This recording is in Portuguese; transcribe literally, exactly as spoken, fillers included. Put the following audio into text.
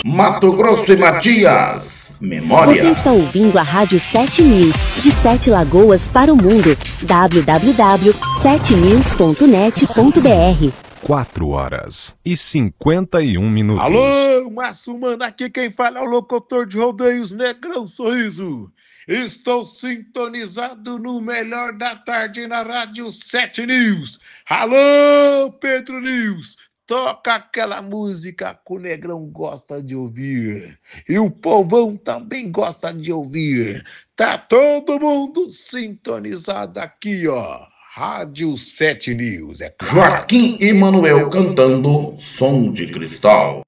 Mato Grosso e Matias, memória. Você está ouvindo a Rádio sete News, de Sete Lagoas para o mundo. w w w ponto sete news ponto net ponto b r. quatro horas e cinquenta e um minutos. Alô, Márcio Mano, aqui quem fala é o locutor de rodeios Negrão Sorriso. Estou sintonizado no melhor da tarde na Rádio sete News. Alô, Pedro News, toca aquela música que o Negrão gosta de ouvir. E o povão também gosta de ouvir. Tá todo mundo sintonizado aqui, ó. Rádio sete News. É claro. Joaquim Emanuel cantando Som de Cristal.